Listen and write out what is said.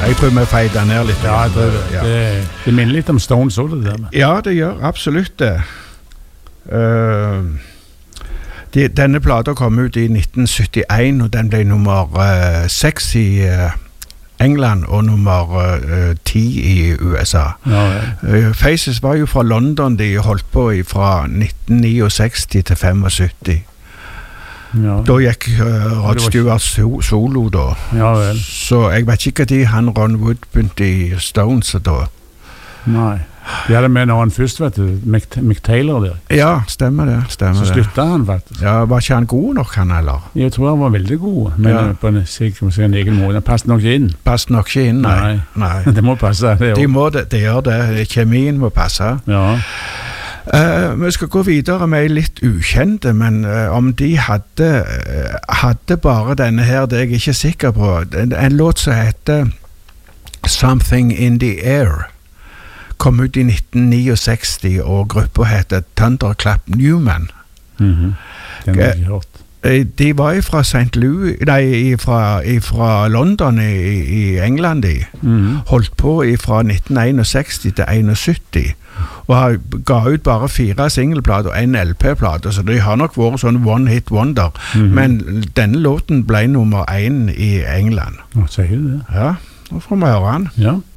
Jeg tror vi feider ned litt. Ja, jeg tror det. Ja. Det minner litt om Stones også, det der med. Ja, det gjør absolutt det. Denne platen kom ut i 1971, og den ble nummer 6 i England og nummer 10 i USA. Ja. Faces var jo fra London, de holdt på fra 1969 til 75. Ja. Da gikk Rod Stewart solo da. Ja vel. Så jeg vet ikke hva han Ron Wood begynte i Stones da. Nei. De hadde med når han først, vet du, Mick Taylor der. Ja, stemmer det. Så sluttet han faktisk. Ja, var ikke han god nok han, eller? Jeg tror han var veldig god, men på en egen måte. Han passet nok ikke inn. Passet nok ikke inn, nei. Det må passe, det også. Det gjør det. Kjemien må passe. Ja. Vi skal gå videre med litt ukjente, men om de hadde bare denne her, det er jeg ikke sikker på. En låt som heter Something in the Air kom ut i 1969, og gruppa heter Thunderclap Newman. Den har jeg ikke hørt. De var fra St. Louis, nei, fra London i England. De holdt på fra 1961 til 1971, og ga ut bare 4 singleplater og 1 LP-plate, så de har nok vært sånn one hit wonder. Men denne låten ble nummer 1 i England. Sier du det? Ja, nå får vi høre den. Ja.